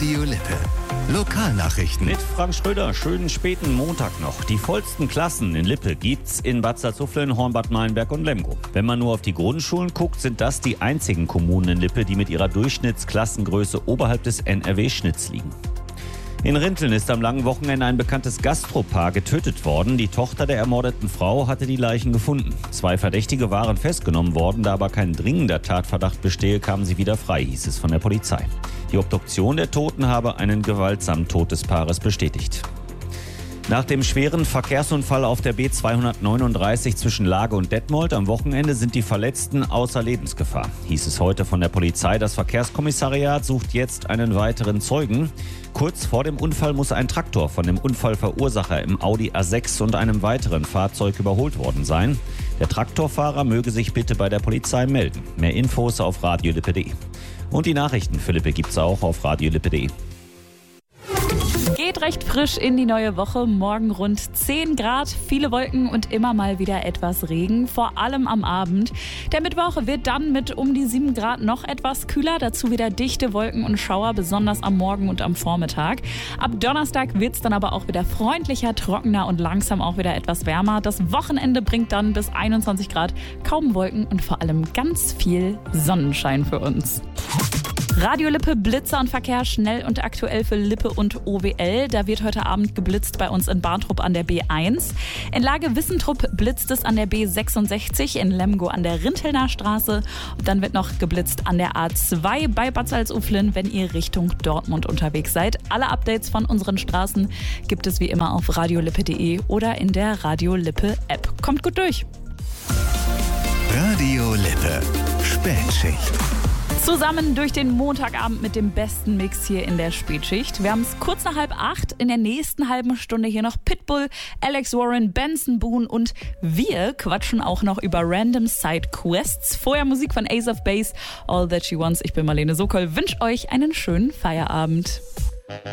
Radio Lippe. Lokalnachrichten. Mit Frank Schröder, schönen späten Montag noch. Die vollsten Klassen in Lippe gibt's in Bad Salzuflen, Hornbad Meilenberg und Lemgo. Wenn man nur auf die Grundschulen guckt, sind das die einzigen Kommunen in Lippe, die mit ihrer Durchschnittsklassengröße oberhalb des NRW-Schnitts liegen. In Rinteln ist am langen Wochenende ein bekanntes Gastropaar getötet worden. Die Tochter der ermordeten Frau hatte die Leichen gefunden. 2 Verdächtige waren festgenommen worden, da aber kein dringender Tatverdacht bestehe, kamen sie wieder frei, hieß es von der Polizei. Die Obduktion der Toten habe einen gewaltsamen Tod des Paares bestätigt. Nach dem schweren Verkehrsunfall auf der B239 zwischen Lage und Detmold am Wochenende sind die Verletzten außer Lebensgefahr, hieß es heute von der Polizei. Das Verkehrskommissariat sucht jetzt einen weiteren Zeugen. Kurz vor dem Unfall muss ein Traktor von dem Unfallverursacher im Audi A6 und einem weiteren Fahrzeug überholt worden sein. Der Traktorfahrer möge sich bitte bei der Polizei melden. Mehr Infos auf radiolippe.de. Und die Nachrichten für Lippe gibt's auch auf radiolippe.de. Geht recht frisch in die neue Woche. Morgen rund 10 Grad, viele Wolken und immer mal wieder etwas Regen, vor allem am Abend. Der Mittwoch wird dann mit um die 7 Grad noch etwas kühler. Dazu wieder dichte Wolken und Schauer, besonders am Morgen und am Vormittag. Ab Donnerstag wird es dann aber auch wieder freundlicher, trockener und langsam auch wieder etwas wärmer. Das Wochenende bringt dann bis 21 Grad, kaum Wolken und vor allem ganz viel Sonnenschein für uns. Radio Lippe, Blitzer und Verkehr schnell und aktuell für Lippe und OWL. Da wird heute Abend geblitzt bei uns in Barntrup an der B1. In Lage Wissentrup blitzt es an der B66, in Lemgo an der Rintelner Straße. Und dann wird noch geblitzt an der A2 bei Bad Salzuflen, wenn ihr Richtung Dortmund unterwegs seid. Alle Updates von unseren Straßen gibt es wie immer auf radiolippe.de oder in der Radio Lippe App. Kommt gut durch. Radio Lippe. Spätschicht. Zusammen durch den Montagabend mit dem besten Mix hier in der Spätschicht. Wir haben es kurz nach 7:30. In der nächsten halben Stunde hier noch Pitbull, Alex Warren, Benson Boone und wir quatschen auch noch über Random Side Quests. Vorher Musik von Ace of Base, All That She Wants. Ich bin Marlene Sokol. Wünsche euch einen schönen Feierabend.